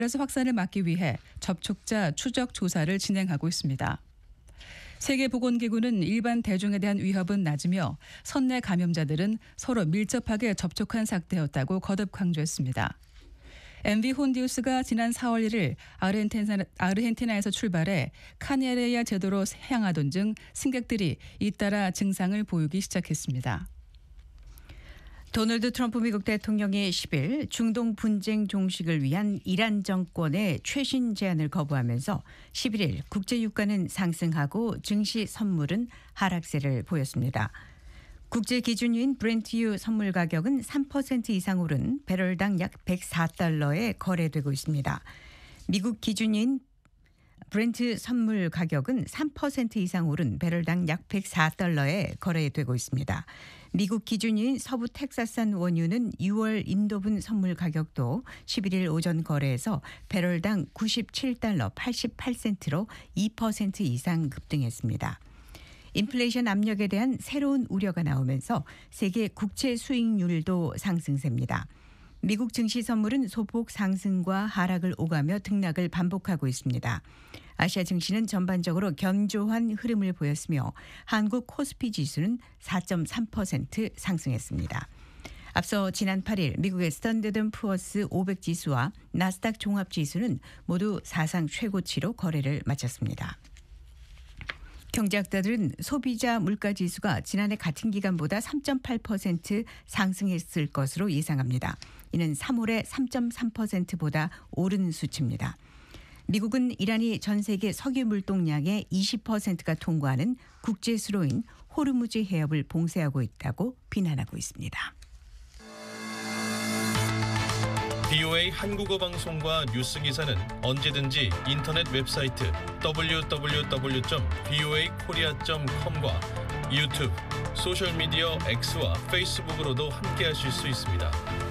바이러스 확산을 막기 위해 접촉자 추적 조사를 진행하고 있습니다. 세계보건기구는 일반 대중에 대한 위협은 낮으며 선내 감염자들은 서로 밀접하게 접촉한 상태였다고 거듭 강조했습니다. MV 혼디우스가 지난 4월 1일 아르헨티나에서 출발해 카네리아 제도로 향하던 중 승객들이 잇따라 증상을 보이기 시작했습니다. 도널드 트럼프 미국 대통령이 10일 중동 분쟁 종식을 위한 이란 정권의 최신 제안을 거부하면서 11일 국제유가는 상승하고 증시 선물은 하락세를 보였습니다. 국제 기준유인 브렌트유 선물 가격은 3% 이상 오른 배럴당 약 104달러에 거래되고 있습니다. 미국 기준유인 브렌트 선물 가격은 3% 이상 오른 배럴당 약 104달러에 거래되고 있습니다. 미국 기준인 서부 텍사스산 원유는 6월 인도분 선물 가격도 11일 오전 거래에서 배럴당 97달러 88센트로 2% 이상 급등했습니다. 인플레이션 압력에 대한 새로운 우려가 나오면서 세계 국채 수익률도 상승세입니다. 미국 증시 선물은 소폭 상승과 하락을 오가며 등락을 반복하고 있습니다. 아시아 증시는 전반적으로 견조한 흐름을 보였으며 한국 코스피 지수는 4.3% 상승했습니다. 앞서 지난 8일 미국의 스탠더드 푸어스 500 지수와 나스닥 종합 지수는 모두 사상 최고치로 거래를 마쳤습니다. 경제학자들은 소비자 물가지수가 지난해 같은 기간보다 3.8% 상승했을 것으로 예상합니다. 이는 3월의 3.3%보다 오른 수치입니다. 미국은 이란이 전 세계 석유 물동량의 20%가 통과하는 국제 수로인 호르무즈 해협을 봉쇄하고 있다고 비난하고 있습니다. VOA 한국어 방송과 뉴스 기사는 언제든지 인터넷 웹사이트 www.voakorea.com과 유튜브, 소셜미디어 X와 페이스북으로도 함께하실 수 있습니다.